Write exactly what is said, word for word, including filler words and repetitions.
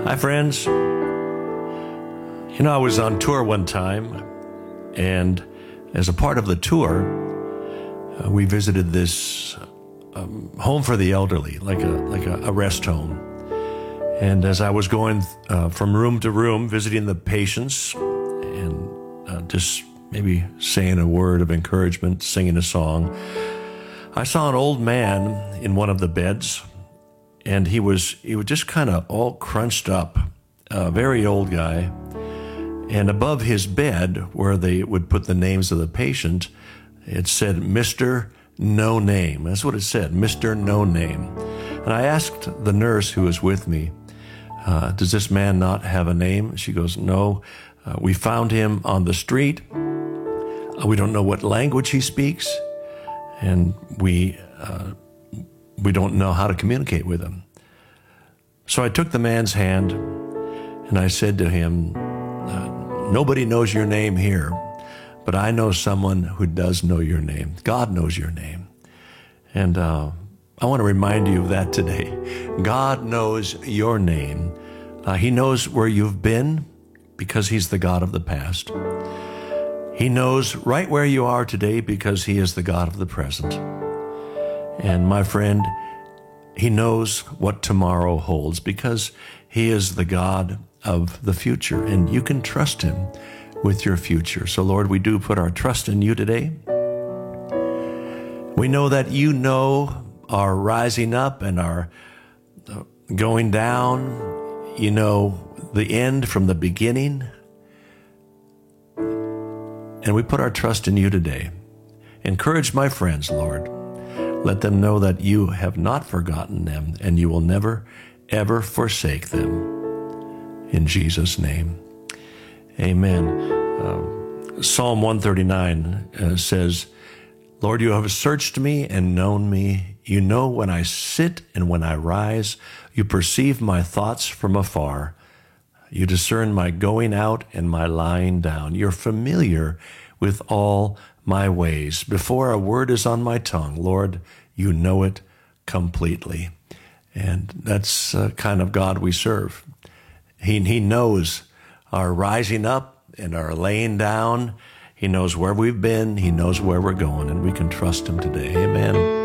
Hi, friends. You know, I was on tour one time, and as a part of the tour, uh, we visited this um, home for the elderly, like a like a, a rest home. And as I was going uh, from room to room, visiting the patients, and uh, just maybe saying a word of encouragement, singing a song, I saw an old man in one of the beds. And he was he was just kind of all crunched up, a very old guy. And above his bed, where they would put the names of the patient, it said, Mister No Name. That's what it said, Mister No Name. And I asked the nurse who was with me, uh, does this man not have a name? She goes, no. Uh, we found him on the street. Uh, we don't know what language he speaks. And we... Uh, We don't know how to communicate with him. So I took the man's hand and I said to him, uh, nobody knows your name here, but I know someone who does know your name. God knows your name. And uh, I want to remind you of that today. God knows your name. Uh, he knows where you've been because he's the God of the past. He knows right where you are today because he is the God of the present. And my friend, he knows what tomorrow holds because he is the God of the future, and you can trust him with your future. So, Lord, we do put our trust in you today. We know that you know our rising up and our going down. You know the end from the beginning. And we put our trust in you today. Encourage my friends, Lord. Let them know that you have not forgotten them and you will never, ever forsake them. In Jesus' name, amen. Uh, Psalm one thirty-nine uh, says, Lord, you have searched me and known me. You know when I sit and when I rise. You perceive my thoughts from afar. You discern my going out and my lying down. You're familiar with all my ways. Before a word is on my tongue, Lord, you know it completely. And that's the kind of God we serve. He, he knows our rising up and our laying down. He knows where we've been. He knows where we're going, and we can trust him today. Amen.